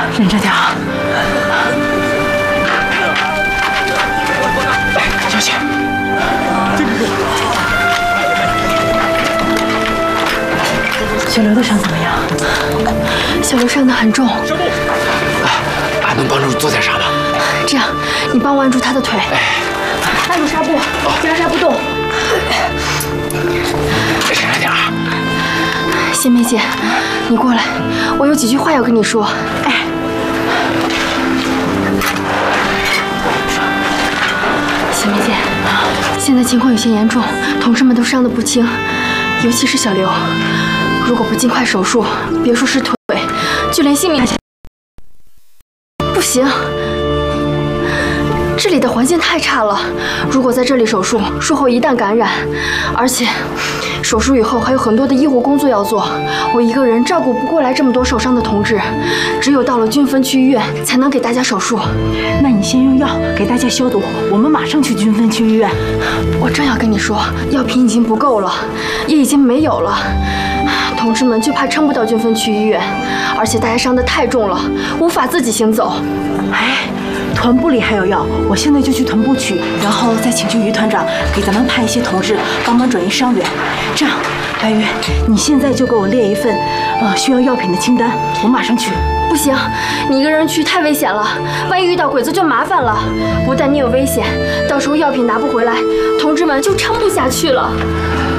忍着点啊！ 小心！ 小刘的伤怎么样？ 小刘伤得很重。 俺能帮助做点啥吗？ 这样，你帮我按住他的腿，按住纱布，夹纱不动。 忍着点啊！ 仙梅姐，你过来，我有几句话要跟你说。哎，仙梅姐，现在情况有些严重，同事们都伤得不轻，尤其是小刘。如果不尽快手术，别说是腿，就连性命不行。这里的环境太差了，如果在这里手术，术后一旦感染，而且手术以后还有很多的医护工作要做，我一个人照顾不过来这么多受伤的同志，只有到了军分区医院才能给大家手术。 那你先用药给大家消毒，我们马上去军分区医院。 我正要跟你说，药品已经不够了，也已经没有了。同志们就怕撑不到军分区医院，而且大家伤得太重了，无法自己行走。 哎，团部里还有药，我现在就去团部取，然后再请求于团长给咱们派一些同志帮忙转移伤员。这样，白玉，你现在就给我列一份需要药品的清单，我马上去。 不行，你一个人去太危险了，万一遇到鬼子就麻烦了。不但你有危险，到时候药品拿不回来，同志们就撑不下去了。